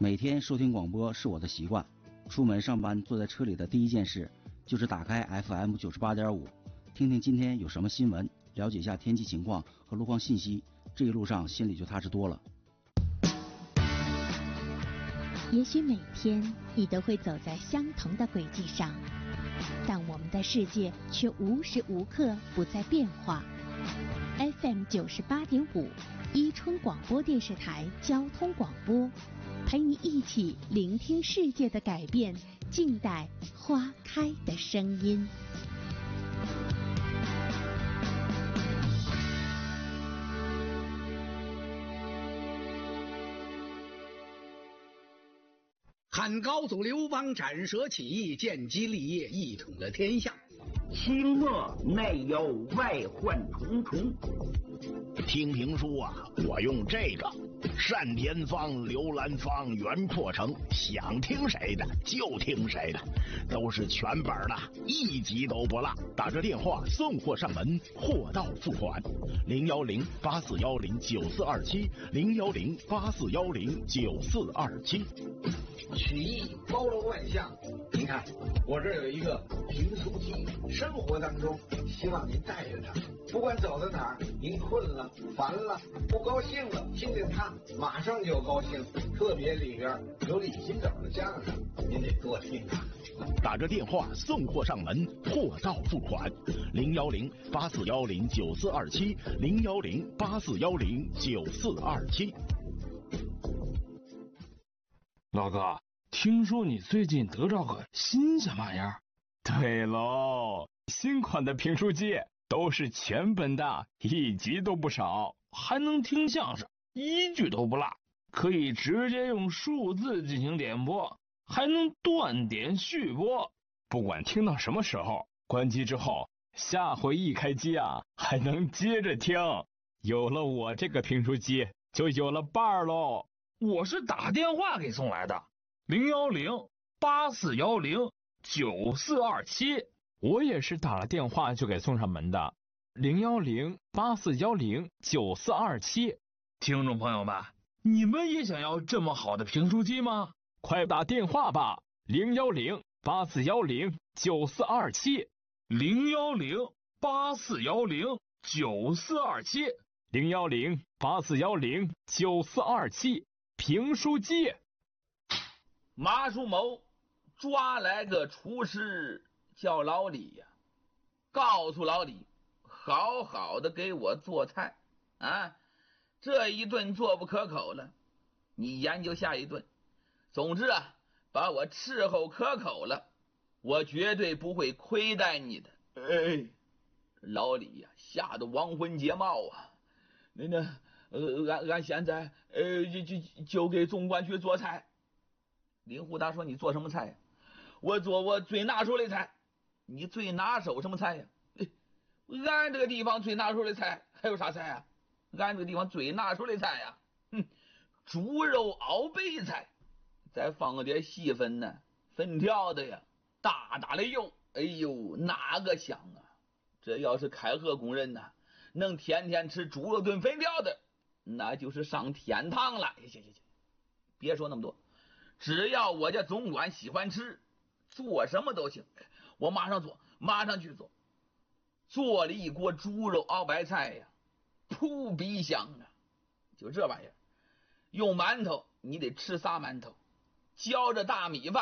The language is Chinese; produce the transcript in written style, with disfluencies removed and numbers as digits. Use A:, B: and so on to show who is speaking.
A: 每天收听广播是我的习惯，出门上班坐在车里的第一件事就是打开 FM 98.5，听听今天有什么新闻，了解一下天气情况和路况信息，这一路上心里就踏实多了。
B: 也许每天你都会走在相同的轨迹上，但我们的世界却无时无刻不在变化。FM 98.5，伊春广播电视台交通广播，陪你一起聆听世界的改变，静待花开的声音。
C: 汉高祖刘邦斩蛇起义，建基立业，一统了天下。
D: 清末内忧外患重重。
E: 听评书啊，我用这个单田芳、刘兰芳、袁阔成，想听谁的就听谁的，都是全本的，一集都不落。打这电话送货上门，货到付款。010-8410-9427，010-8410-9427。
F: 曲艺包罗万象，您看我这有一个评书机，生活当中希望您带着它，不管走到哪儿，您困了、烦了、不高兴了，听听它，马上就高兴。特别里边有李金斗的相声，您得多听它。
E: 打着电话送货上门，货到付款。010-8410-9427，010-8410-9427。
G: 老哥，听说你最近得着个新什么玩意儿？
H: 对喽，新款的评书机都是全本的，一集都不少，
G: 还能听相声，一句都不落，可以直接用数字进行点播，还能断点续播。
H: 不管听到什么时候，关机之后，下回一开机啊，还能接着听。有了我这个评书机，就有了伴儿喽。
G: 我是打电话给送来的，010-8410-9427。
H: 我也是打了电话就给送上门的，010-8410-9427。
G: 听众朋友们，你们也想要这么好的评书机吗？
H: 快打电话吧，010-8410-9427，
G: 010-8410-9427，
H: 010-8410-9427。评书机。
I: 马树某抓来个厨师叫老李呀，告诉老李好好的给我做菜啊，这一顿做不可口了，你研究下一顿。总之啊，把我伺候可口了，我绝对不会亏待你的。哎，老李呀，吓得亡魂皆冒啊！俺现在就给总管去做菜。林虎达说：“你做什么菜呀？”我做我最拿手的菜。你最拿手什么菜呀？俺这个地方最拿手的菜还有啥菜呀？俺这个地方最拿手的菜呀，猪肉熬白菜，再放点细粉呢，粉条的呀，大大的油，哎呦，那个香啊！这要是开河工人呢，能天天吃猪肉炖粉条的，那就是上天堂了。行，别说那么多，只要我家总管喜欢吃，做什么都行，我马上做，马上去做。做了一锅猪肉熬白菜呀，扑鼻香啊！就这玩意儿，用馒头你得吃仨馒头，嚼着大米饭。